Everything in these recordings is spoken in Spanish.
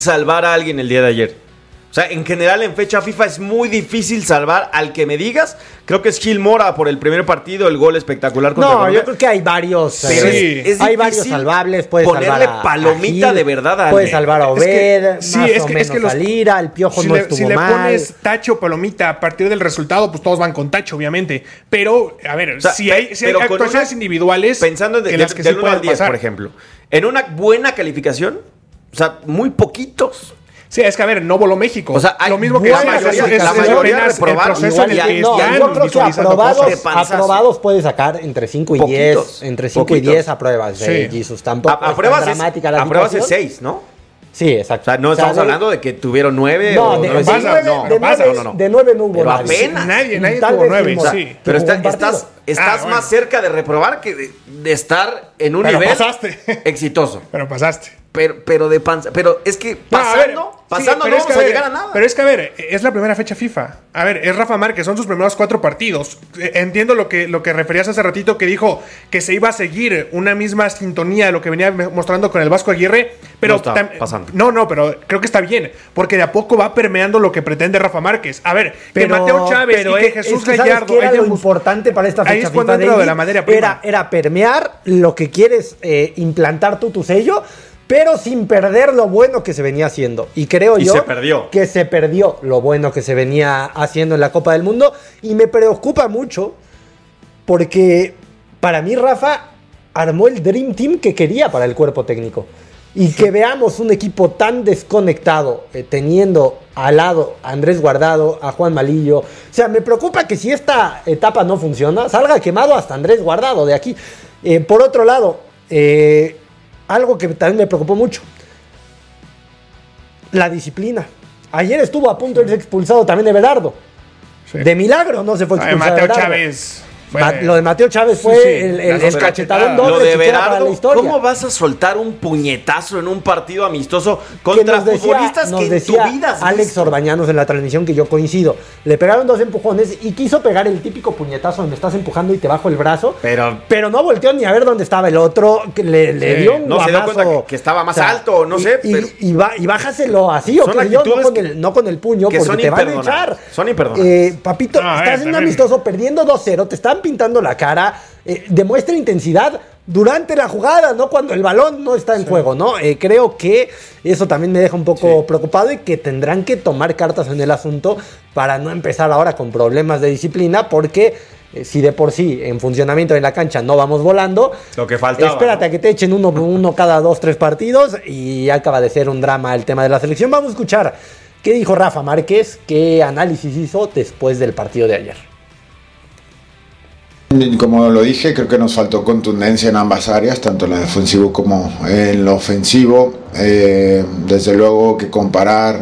salvar a alguien el día de ayer. O sea, en general en fecha FIFA es muy difícil salvar al que me digas. Creo que es Gil Mora por el primer partido, el gol espectacular contra Colombia. Yo creo que hay varios. Pero es hay varios salvables. Puedes ponerle salvar palomita a Gil, de verdad a puedes salvar a Obed, es que a Lira, el Piojo no estuvo mal. Si le pones tacho o palomita a partir del resultado, pues todos van con tacho, obviamente. Pero, a ver, o sea, si hay actuaciones individuales, pensando en las que del sí 1 al pueden 10, pasar. por ejemplo, en una buena calificación, o sea, muy poquitos. Sí, es que a ver, no voló México. O sea, lo mismo que la mayoría reprobaron. el proceso en el que yo creo que aprobados puede sacar entre 5 y 10. Entre 5 y 10 apruebas. Sí. Jesus, tampoco apruebas es tan dramática la apruebas es situación. 6, ¿no? Sí, exacto. O sea, no estamos hablando de que tuvieron 9 no, o de 9. De 9 no hubo pero nadie. apenas. Nadie Tal tuvo vez 9, Gil Mora. sí. Pero Tuvo un estás partido. más cerca de reprobar que de estar en un Pero nivel pasaste. exitoso. Pero pasaste. Pero de panza. Pero es que pasando no vamos a llegar a nada. Pero es que, a ver, es la primera fecha FIFA. A ver, es Rafa Márquez, son sus primeros 4 partidos. Entiendo lo que referías hace ratito, que dijo que se iba a seguir una misma sintonía de lo que venía mostrando con el Vasco Aguirre. Pero no está pasando. No, pero creo que está bien. Porque de a poco va permeando lo que pretende Rafa Márquez. A ver, que Mateo Chávez y que Jesús Gallardo. Era lo importante para esta fecha ahí es cuando FIFA, entra de la materia prima. Era permear lo que quieres implantar tu sello, pero sin perder lo bueno que se venía haciendo. Y creo yo que se perdió lo bueno que se venía haciendo en la Copa del Mundo. Y me preocupa mucho porque para mí Rafa armó el Dream Team que quería para el cuerpo técnico. Y que veamos un equipo tan desconectado, teniendo al lado a Andrés Guardado, a Juan Malillo. O sea, me preocupa que si esta etapa no funciona, salga quemado hasta Andrés Guardado de aquí. Por otro lado, algo que también me preocupó mucho, la disciplina. Ayer estuvo a punto de irse expulsado también Everardo. Sí. De milagro no se fue expulsado. Mateo Chávez. Lo de Mateo Chávez fue el cachetadón doble. Lo de Everardo, ¿cómo vas a soltar un puñetazo en un partido amistoso contra futbolistas que en tu vida has Alex visto? Orbañanos en la transmisión, que yo coincido, le pegaron 2 empujones y quiso pegar el típico puñetazo donde estás empujando y te bajo el brazo, pero no volteó ni a ver dónde estaba el otro, le dio un guamazo. Se dio cuenta que estaba más alto, no sé. Y bájaselo así, o que yo, no con el puño, porque te van a echar. Son imperdonables. Papito, estás en un amistoso perdiendo 2-0, te están pintando la cara, demuestra intensidad durante la jugada, no cuando el balón no está en juego, ¿no? Creo que eso también me deja un poco preocupado y que tendrán que tomar cartas en el asunto para no empezar ahora con problemas de disciplina, porque si de por sí en funcionamiento en la cancha no vamos volando, lo que faltaba, espérate a que te echen uno cada 2-3 partidos y acaba de ser un drama el tema de la selección. Vamos a escuchar qué dijo Rafa Márquez, qué análisis hizo después del partido de ayer. Como lo dije, creo que nos faltó contundencia en ambas áreas, tanto en lo defensivo como en lo ofensivo. Desde luego que comparar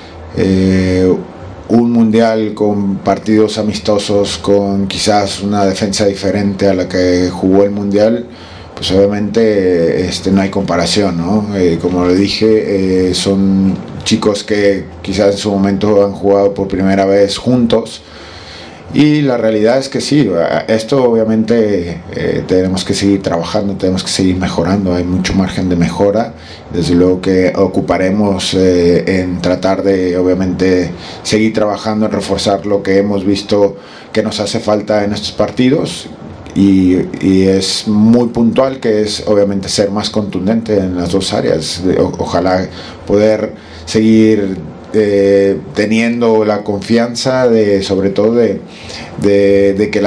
un mundial con partidos amistosos, con quizás una defensa diferente a la que jugó el mundial, pues obviamente no hay comparación, ¿no? Como lo dije, son chicos que quizás en su momento han jugado por primera vez juntos. Y la realidad es que sí, esto obviamente tenemos que seguir trabajando, tenemos que seguir mejorando, hay mucho margen de mejora. Desde luego que ocuparemos en tratar de obviamente seguir trabajando en reforzar lo que hemos visto que nos hace falta en estos partidos. Y es muy puntual, que es obviamente ser más contundente en las dos áreas. Ojalá poder seguir teniendo la confianza sobre todo de que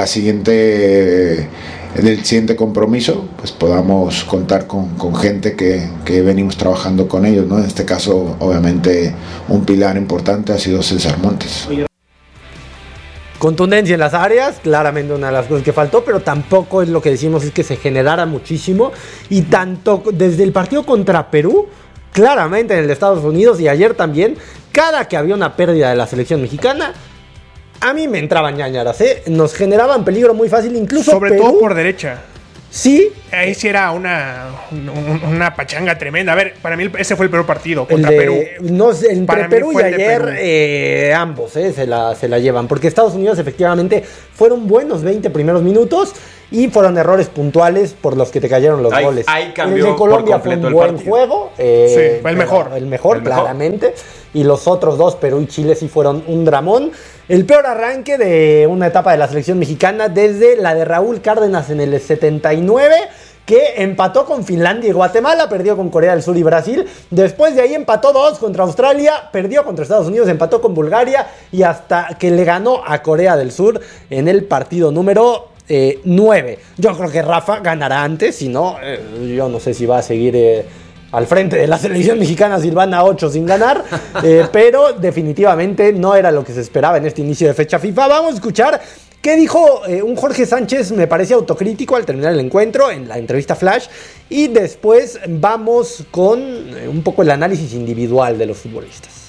del siguiente compromiso pues podamos contar con gente que venimos trabajando con ellos, ¿no? En este caso obviamente un pilar importante ha sido César Montes. Contundencia en las áreas, claramente una de las cosas que faltó, pero tampoco es lo que decimos, es que se generara muchísimo, y tanto desde el partido contra Perú, claramente en el de Estados Unidos, y ayer también, cada que había una pérdida de la selección mexicana, a mí me entraban ñañaras, nos generaban peligro muy fácil, incluso sobre Perú, todo por derecha. Sí. Ahí sí era una pachanga tremenda. A ver, para mí ese fue el peor partido contra Perú. Entre Perú y ayer, ambos se la llevan. Porque Estados Unidos efectivamente fueron buenos 20 primeros minutos y fueron errores puntuales por los que te cayeron los goles. Ahí cambió el de Colombia fue un buen juego. Sí, fue el mejor. El mejor, claramente. Y los otros dos, Perú y Chile, sí fueron un dramón. El peor arranque de una etapa de la selección mexicana desde la de Raúl Cárdenas en el 79, que empató con Finlandia y Guatemala, perdió con Corea del Sur y Brasil. Después de ahí empató 2 contra Australia, perdió contra Estados Unidos, empató con Bulgaria y hasta que le ganó a Corea del Sur en el partido número 9. Yo creo que Rafa ganará antes, si no, yo no sé si va a seguir al frente de la selección mexicana Silvana 8 sin ganar, pero definitivamente no era lo que se esperaba en este inicio de fecha FIFA. Vamos a escuchar qué dijo un Jorge Sánchez, me parece autocrítico al terminar el encuentro en la entrevista Flash, y después vamos con un poco el análisis individual de los futbolistas.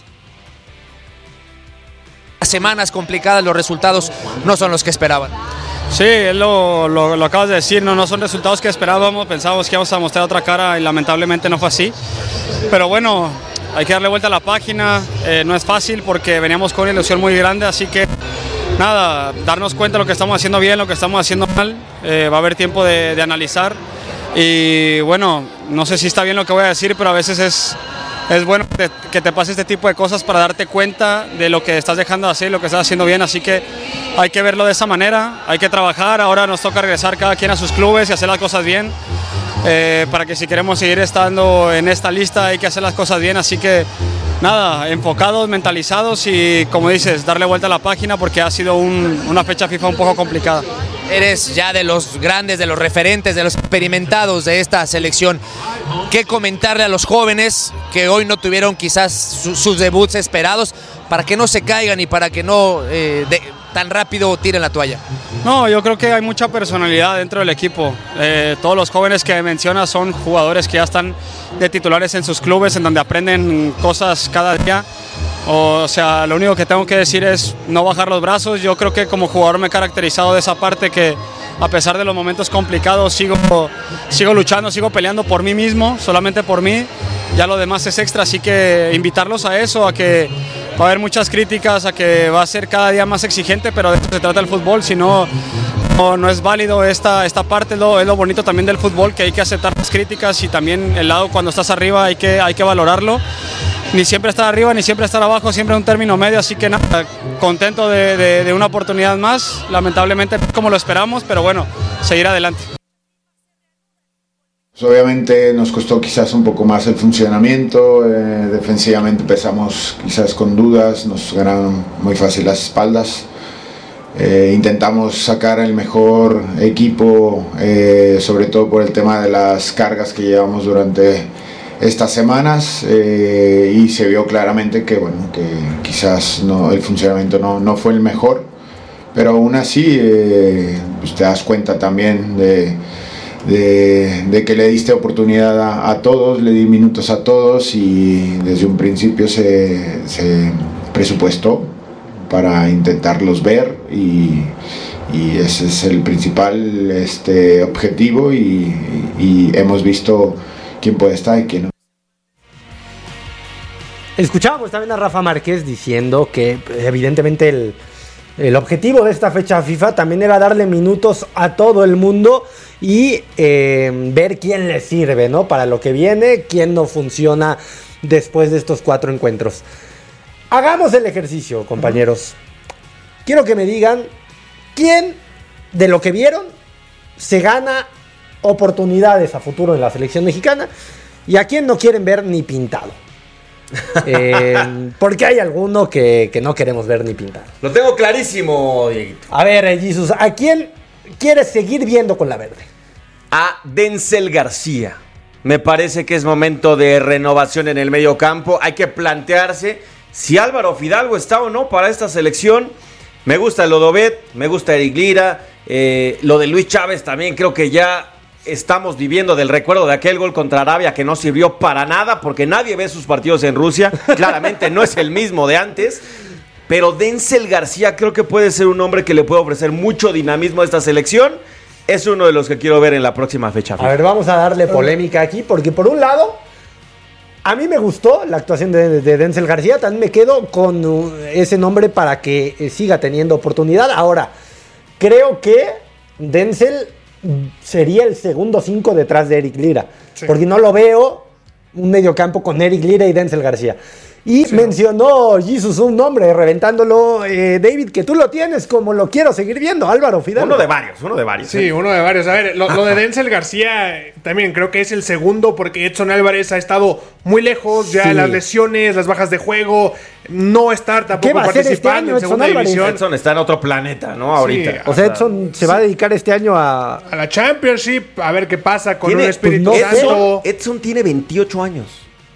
Semanas complicadas, los resultados no son los que esperaban. Sí, lo acabas de decir, no son resultados que esperábamos, pensábamos que íbamos a mostrar otra cara y lamentablemente no fue así. Pero bueno, hay que darle vuelta a la página, no es fácil porque veníamos con una ilusión muy grande, así que nada, darnos cuenta de lo que estamos haciendo bien, lo que estamos haciendo mal, va a haber tiempo de analizar y bueno, no sé si está bien lo que voy a decir, pero a veces es bueno que te pase este tipo de cosas para darte cuenta de lo que estás dejando de hacer y lo que estás haciendo bien, así que hay que verlo de esa manera, hay que trabajar, ahora nos toca regresar cada quien a sus clubes y hacer las cosas bien, para que si queremos seguir estando en esta lista hay que hacer las cosas bien, así que nada, enfocados, mentalizados y como dices, darle vuelta a la página porque ha sido una fecha FIFA un poco complicada. Eres ya de los grandes, de los referentes, de los experimentados de esta selección. ¿Qué comentarle a los jóvenes que hoy no tuvieron quizás sus debuts esperados para que no se caigan y para que no tan rápido tiren la toalla? No, yo creo que hay mucha personalidad dentro del equipo. Todos los jóvenes que mencionas son jugadores que ya están de titulares en sus clubes, en donde aprenden cosas cada día. O sea, lo único que tengo que decir es no bajar los brazos. Yo creo que como jugador me he caracterizado de esa parte que a pesar de los momentos complicados sigo luchando, sigo peleando por mí mismo, solamente por mí. Ya lo demás es extra, así que invitarlos a eso, a que va a haber muchas críticas, a que va a ser cada día más exigente, pero de eso se trata el fútbol, si no es válido esta parte, es lo bonito también del fútbol, que hay que aceptar las críticas y también el lado cuando estás arriba hay que valorarlo. Ni siempre estar arriba, ni siempre estar abajo, siempre un término medio, así que nada, contento de una oportunidad más, lamentablemente no como lo esperamos, pero bueno, seguir adelante. Pues obviamente nos costó quizás un poco más el funcionamiento, defensivamente empezamos quizás con dudas, nos ganaron muy fácil las espaldas, intentamos sacar el mejor equipo, sobre todo por el tema de las cargas que llevamos durante estas semanas, y se vio claramente que bueno, que quizás el funcionamiento no fue el mejor, pero aún así pues te das cuenta también de que le diste oportunidad a todos, le di minutos a todos y desde un principio se presupuestó para intentarlos ver y ese es el principal objetivo y hemos visto quién puede estar y quién no. Escuchábamos también a Rafa Márquez diciendo que evidentemente el objetivo de esta fecha FIFA también era darle minutos a todo el mundo y ver quién le sirve, ¿no? Para lo que viene, quién no funciona después de estos 4 encuentros. Hagamos el ejercicio, compañeros. Quiero que me digan quién de lo que vieron se gana oportunidades a futuro en la selección mexicana y a quién no quieren ver ni pintado. Porque hay alguno que no queremos ver ni pintado. Lo tengo clarísimo, Dieguito. A ver, Jesus, ¿a quién quieres seguir viendo con la verde? A Denzel García. Me parece que es momento de renovación en el medio campo. Hay que plantearse si Álvaro Fidalgo está o no para esta selección. Me gusta lo de Obed, me gusta Eric Lira, lo de Luis Chávez también. Creo que ya estamos viviendo del recuerdo de aquel gol contra Arabia que no sirvió para nada porque nadie ve sus partidos en Rusia. Claramente no es el mismo de antes. Pero Denzel García creo que puede ser un hombre que le puede ofrecer mucho dinamismo a esta selección. Es uno de los que quiero ver en la próxima fecha. A ver, vamos a darle polémica aquí porque por un lado, a mí me gustó la actuación de Denzel García. También me quedo con ese nombre para que siga teniendo oportunidad. Ahora, creo que Denzel sería el segundo 5 detrás de Eric Lira. Sí. Porque no lo veo un mediocampo con Eric Lira y Denzel García. Y mencionó Jesus un nombre, reventándolo, David, que tú lo tienes como lo quiero seguir viendo, Álvaro Fidalgo. Uno de varios. Sí, uno de varios. A ver, lo de Denzel García también creo que es el segundo, porque Edson Álvarez ha estado muy lejos, ya las lesiones, las bajas de juego, no estar tampoco participando en segunda división. Edson está en otro planeta, ¿no? Ahorita. Sí, o sea, Edson se va a dedicar este año a la Championship, a ver qué pasa con un Espíritu Santo. Edson tiene 28 años.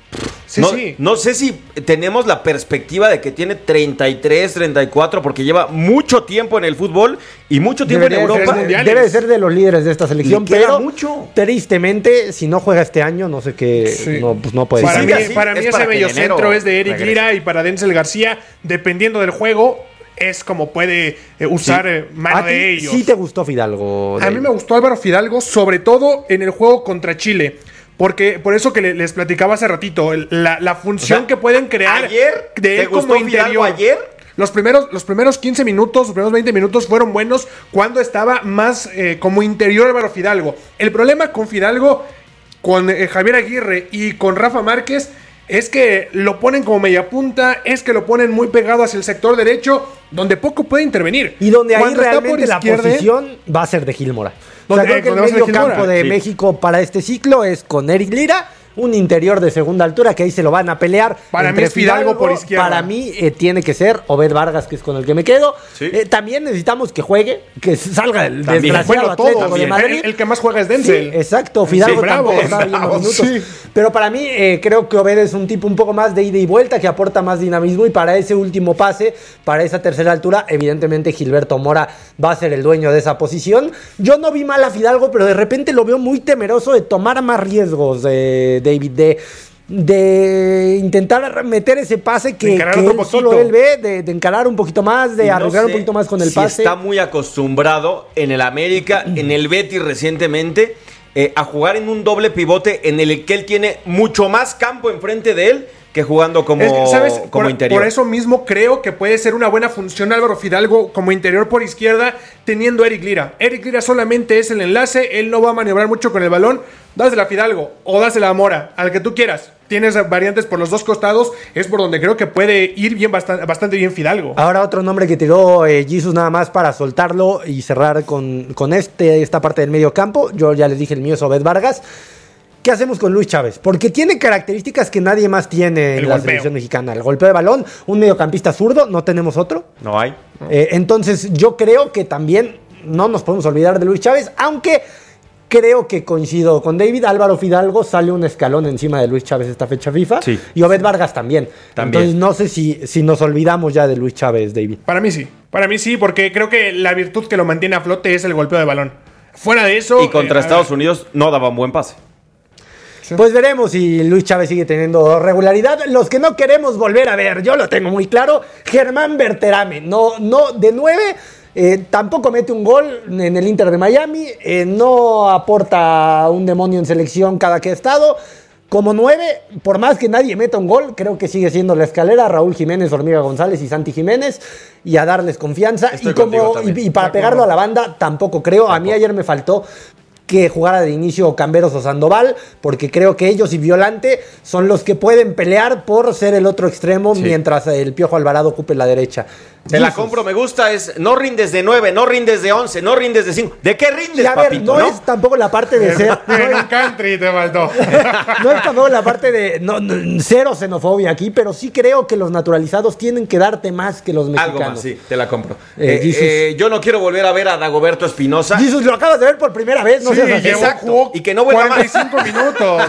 Sí. No sé si tenemos la perspectiva de que tiene 33, 34, porque lleva mucho tiempo en el fútbol y mucho tiempo en Europa. Debe de ser de los líderes de esta selección, pero tristemente, si no juega este año, no sé qué, no puede ser. Para mí ese mediocentro es de Eric Lira, y para Denzel García, dependiendo del juego, es como puede usar mano de ellos. ¿Sí te gustó Fidalgo, David? A mí me gustó Álvaro Fidalgo, sobre todo en el juego contra Chile. Porque por eso que les platicaba hace ratito, la función que pueden crear ayer, de él como interior. Ayer? Los primeros 15 minutos, los primeros 20 minutos fueron buenos cuando estaba más como interior Álvaro Fidalgo. El problema con Fidalgo, con Javier Aguirre y con Rafa Márquez, es que lo ponen como media punta, es que lo ponen muy pegado hacia el sector derecho, donde poco puede intervenir. Y donde ahí realmente la posición va a ser de Gil Mora. O sea, creo que el medio campo de México para este ciclo es con Eric Lira, un interior de segunda altura, que ahí se lo van a pelear. Para mí es Fidalgo por izquierda. Para mí tiene que ser Obed Vargas, que es con el que me quedo. Sí. También necesitamos que juegue, que salga el desgraciado Atlético de Madrid. El que más juega es Denzel. Sí, exacto, Fidalgo tampoco está viendo minutos. Sí. Pero para mí creo que Obed es un tipo un poco más de ida y vuelta, que aporta más dinamismo, y para ese último pase, para esa tercera altura, evidentemente Gilberto Mora va a ser el dueño de esa posición. Yo no vi mal a Fidalgo, pero de repente lo veo muy temeroso de tomar más riesgos, David, de intentar meter ese pase que solo él ve, de encarar un poquito más, de arriesgar un poquito más con el pase. Está muy acostumbrado en el América, en el Betis recientemente, a jugar en un doble pivote en el que él tiene mucho más campo enfrente de él que jugando como interior. Por eso mismo creo que puede ser una buena función Álvaro Fidalgo como interior por izquierda, teniendo a Eric Lira. Eric Lira solamente es el enlace, él no va a maniobrar mucho con el balón. Dásela a Fidalgo o dásela a Mora, al que tú quieras. Tienes variantes por los dos costados, es por donde creo que puede ir bien bastante bien Fidalgo. Ahora otro nombre que tiró Jesus, nada más para soltarlo y cerrar con esta parte del medio campo. Yo ya les dije, el mío es Obed Vargas. ¿Qué hacemos con Luis Chávez? Porque tiene características que nadie más tiene en la selección mexicana. El golpeo de balón, un mediocampista zurdo, no tenemos otro. No hay. Entonces yo creo que también no nos podemos olvidar de Luis Chávez, aunque creo que coincido con David. Álvaro Fidalgo sale un escalón encima de Luis Chávez esta fecha FIFA. Sí. Y Obed Vargas también. Entonces no sé si nos olvidamos ya de Luis Chávez, David. Para mí sí, porque creo que la virtud que lo mantiene a flote es el golpeo de balón. Fuera de eso... Y contra Estados Unidos no daba un buen pase. Pues veremos si Luis Chávez sigue teniendo regularidad. Los que no queremos volver a ver, yo lo tengo muy claro, Germán Berterame, no de 9, tampoco mete un gol en el Inter de Miami, no aporta un demonio en selección cada que ha estado. Como 9, por más que nadie meta un gol, creo que sigue siendo la escalera, Raúl Jiménez, Hormiga González y Santi Jiménez, y a darles confianza. Y para pegarlo a la banda, tampoco creo. A mí ayer me faltó que jugara de inicio Camberos o Sandoval, porque creo que ellos y Violante son los que pueden pelear por ser el otro extremo, mientras el Piojo Alvarado ocupe la derecha. Te la compro, me gusta, no rindes de 9, no rindes de 11, no rindes de 5. ¿De qué rindes, papito? No es tampoco la parte de ser... country te faltó. No es tampoco la parte de... cero xenofobia aquí, pero sí creo que los naturalizados tienen que darte más que los mexicanos. Algo más, sí, te la compro. Yo no quiero volver a ver a Dagoberto Espinosa. Jesus, lo acabas de ver por primera vez, no seas así. Exacto, y que no vuelva 45 minutos.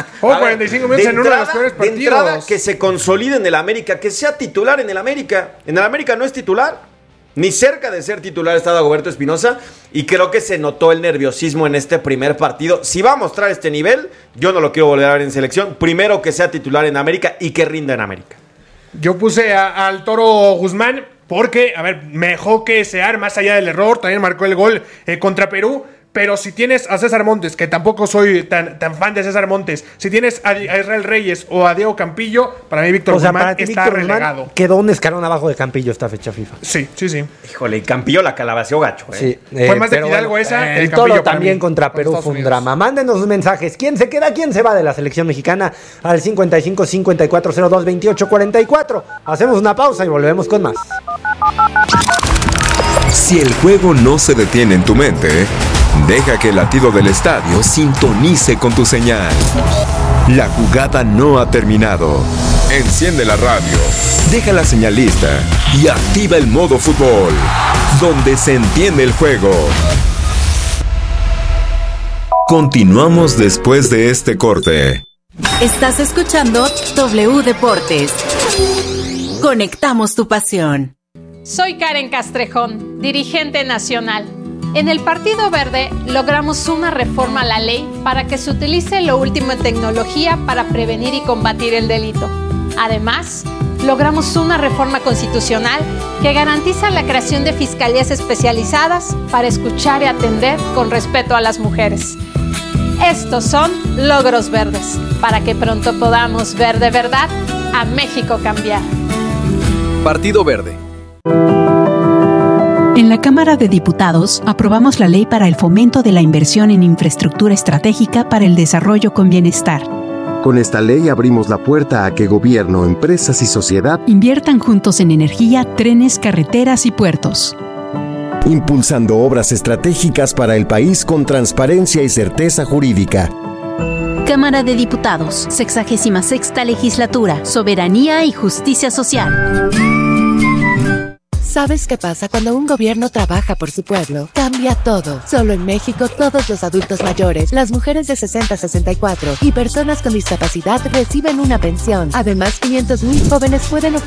45 minutos en uno de los peores partidos. De entrada, que se consolide en el América, que sea titular en el América. En el América no es titular, ni cerca de ser titular está Dagoberto Espinosa, y creo que se notó el nerviosismo en este primer partido. Si va a mostrar este nivel, yo no lo quiero volver a ver en selección. Primero que sea titular en América y que rinda en América. Yo puse al Toro Guzmán porque, me dejó que desear más allá del error, también marcó el gol contra Perú. Pero si tienes a César Montes, que tampoco soy tan fan de César Montes, si tienes a Israel Reyes o a Diego Campillo, para mí Víctor Guzmán está relegado. Quedó un escalón abajo de Campillo esta fecha FIFA. Sí. Híjole, y Campillo la calabaceó gacho. Sí, fue más de Fidalgo esa. El Toro también contra Perú fue un drama. Mándenos sus mensajes. ¿Quién se queda? ¿Quién se va de la selección mexicana? Al 55 54 02 28 44. Hacemos una pausa y volvemos con más. Si el juego no se detiene en tu mente, deja que el latido del estadio sintonice con tu señal. La jugada no ha terminado. Enciende la radio, deja la señal lista y activa el modo fútbol, donde se entiende el juego. Continuamos después de este corte. Estás escuchando W Deportes. Conectamos tu pasión. Soy Karen Castrejón, dirigente nacional. En el Partido Verde logramos una reforma a la ley para que se utilice lo último en tecnología para prevenir y combatir el delito. Además, logramos una reforma constitucional que garantiza la creación de fiscalías especializadas para escuchar y atender con respeto a las mujeres. Estos son logros verdes, para que pronto podamos ver de verdad a México cambiar. Partido Verde. En la Cámara de Diputados aprobamos la ley para el fomento de la inversión en infraestructura estratégica para el desarrollo con bienestar. Con esta ley abrimos la puerta a que gobierno, empresas y sociedad inviertan juntos en energía, trenes, carreteras y puertos. Impulsando obras estratégicas para el país con transparencia y certeza jurídica. Cámara de Diputados, 66ª Legislatura, Soberanía y Justicia Social. ¿Sabes qué pasa cuando un gobierno trabaja por su pueblo? Cambia todo. Solo en México, todos los adultos mayores, las mujeres de 60 a 64 y personas con discapacidad reciben una pensión. Además, 500,000 jóvenes pueden